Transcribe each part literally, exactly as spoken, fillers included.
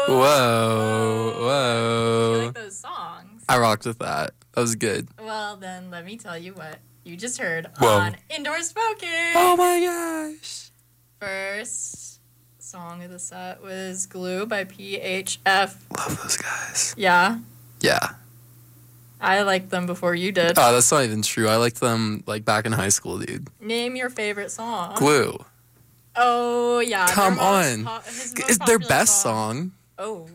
Whoa. Whoa. You like those songs? I rocked with that. That was good. Well, then let me tell you what you just heard Whoa. on Indoor Smoking. Oh my gosh. First song of the set was Glue by P H F. Love those guys. Yeah. Yeah. I liked them before you did. Oh, that's not even true. I liked them like back in high school, dude. Name your favorite song. Glue. Oh, yeah. Come their most on. po- his most It's their popular best song. Oh.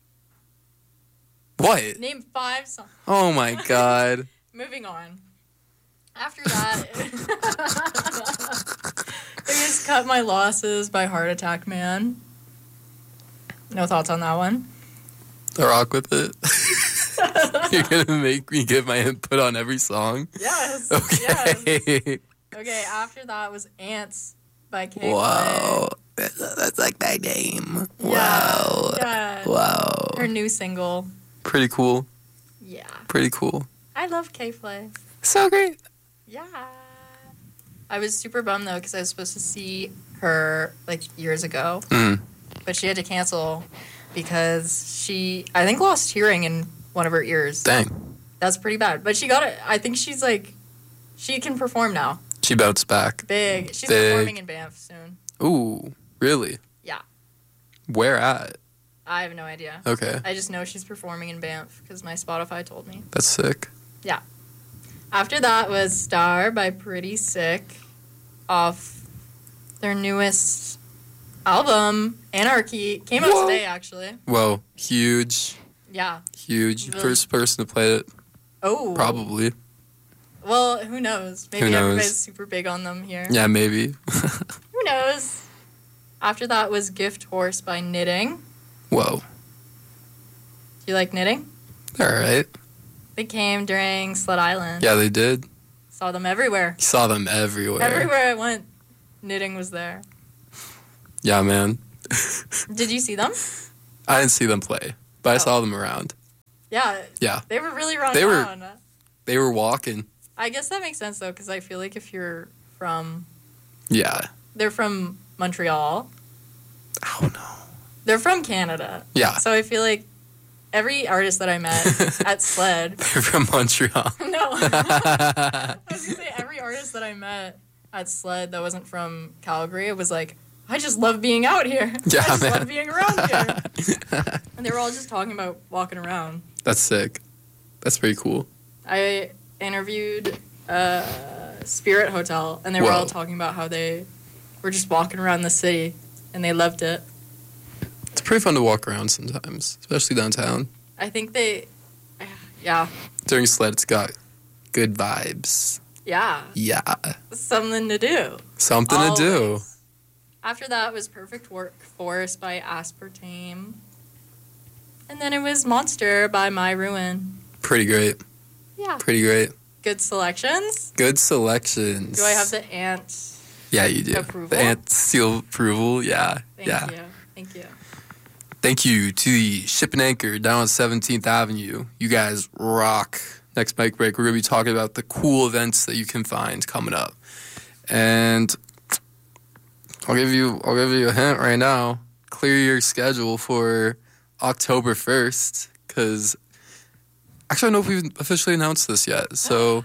What? Name five songs. Oh my god. Moving on. After that, it was Cut My Losses by Heart Attack Man. No thoughts on that one? I rock with it. You're gonna make me give my input on every song? Yes. Okay. Yes. Okay, after that was Ants by K. Wow. That's like my name. Yeah, Wow. yeah. Wow. Her new single. Pretty cool. Yeah. Pretty cool. I love K-Flay. So great. Yeah. I was super bummed, though, because I was supposed to see her, like, years ago. Mm. But she had to cancel because she, I think, lost hearing in one of her ears. Dang. That's pretty bad. But she got it. I think she's, like, she can perform now. She bounced back. Big. She's Big. performing in Banff soon. Ooh. Really? Yeah. Where at? I have no idea. Okay. I just know she's performing in Banff because my Spotify told me. That's sick. Yeah. After that was Star by Pretty Sick off their newest album, Anarchy. Came out Whoa. today, actually. Whoa. Huge. Yeah. Huge. Really? First person to play it. Oh. Probably. Well, who knows? Maybe Who knows? everybody's super big on them here. Yeah, maybe. Who knows? After that was Gift Horse by Knitting. Whoa. Do you like knitting? All right. They came during Slut Island. Yeah, they did. Saw them everywhere. Saw them everywhere. Everywhere I went, knitting was there. Yeah, man. Did you see them? I didn't see them play, but I Oh. saw them around. Yeah. Yeah. They were really run They were- down. They were walking. I guess that makes sense, though, because I feel like if you're from... Yeah. They're from Montreal. Oh, no. They're from Canada. Yeah. So I feel like every artist that I met at SLED... They're from Montreal. No. I was going to say, every artist that I met at SLED that wasn't from Calgary, it was like, I just love being out here. Yeah, I just man. love being around here. And they were all just talking about walking around. That's sick. That's pretty cool. I interviewed uh, Spirit Hotel, and they were Whoa. all talking about how they were just walking around the city, and they loved it. It's pretty fun to walk around sometimes, especially downtown. I think they, yeah, During sled, it's got good vibes. yeah, Yeah. something to do. Something to do. Always. After that was Perfect Workforce by Aspartame. And then it was Monster by My Ruin. Pretty great. Yeah. Pretty great. Good selections. Good selections. Do I have the ant? Yeah, you do. approval? The ant seal approval. Yeah. Thank yeah. you. Thank you. Thank you to the Ship and Anchor down on seventeenth Avenue. You guys rock. Next mic break, we're going to be talking about the cool events that you can find coming up. And I'll give you I'll give you a hint right now. Clear your schedule for October first, because actually I don't know if we've officially announced this yet. So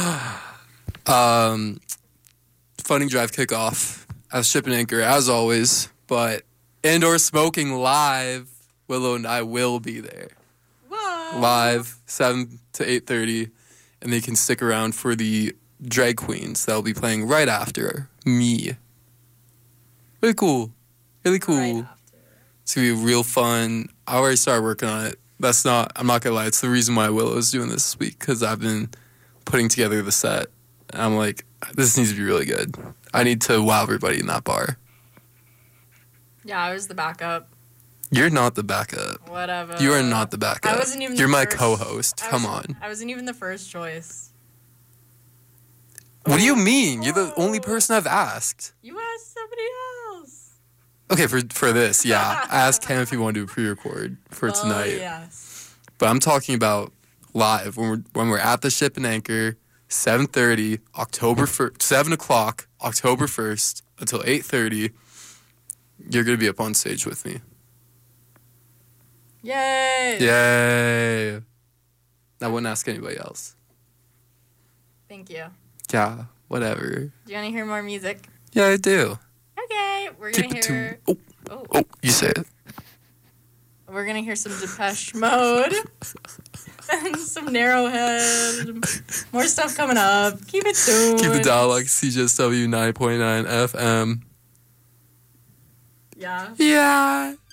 um Funding Drive kickoff at Ship and Anchor as always, but Indoor Smoking live, Willow and I will be there. Whoa. Live, seven to eight thirty, and they can stick around for the drag queens that will be playing right after me. Really cool. Really cool. Right after. It's going to be real fun. I already started working on it. That's not, I'm not going to lie, it's the reason why Willow is doing this this week, because I've been putting together the set. And I'm like, this needs to be really good. I need to wow everybody in that bar. Yeah, I was the backup. You're not the backup. Whatever. You are not the backup. I wasn't even You're the my first- co-host. I Come wasn't- on. I wasn't even the first choice. What do you mean? You're the only person I've asked. You asked somebody else. Okay, for for this, yeah. I asked Cam if he wanted to do a pre-record for Oh, tonight. yes. But I'm talking about live when we're when we're at the Ship and Anchor, seven thirty, October first, seven o'clock, October first until eight thirty. You're gonna be up on stage with me. Yay! Yay! I wouldn't ask anybody else. Thank you. Yeah, whatever. Do you want to hear more music? Yeah, I do. Okay, we're gonna Keep it hear. to. Oh, Oh, oh, you say it. we're gonna hear some Depeche Mode and some Narrowhead. More stuff coming up. Keep it tuned. Keep it dial like C J S W nine point nine F M. Yeah. Yeah.